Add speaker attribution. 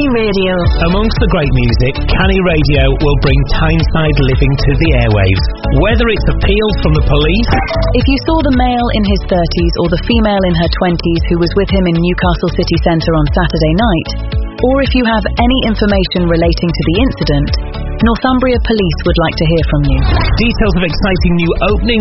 Speaker 1: Canny Radio.
Speaker 2: Amongst the great music, Canny Radio will bring Tyneside living to the airwaves. Whether it's appeals from the police...
Speaker 3: If you saw the male in his 30s or the female in her 20s who was with him in Newcastle city centre on Saturday night, or if you have any information relating to the incident, Northumbria Police would like to hear from you.
Speaker 2: Details of exciting new opening